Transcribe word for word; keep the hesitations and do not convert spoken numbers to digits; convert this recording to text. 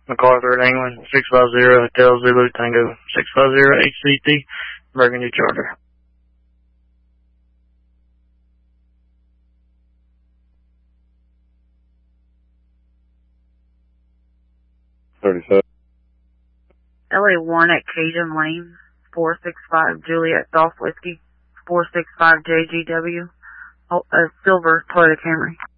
MacArthur at England, six five zero Hotel Zulu Tango, six five zero H C T, Burgundy Charter. thirty-seven. L A one at Cajun Lane, four six five Juliet Golf Whiskey, four six five J G W, oh, a silver Toyota Camry.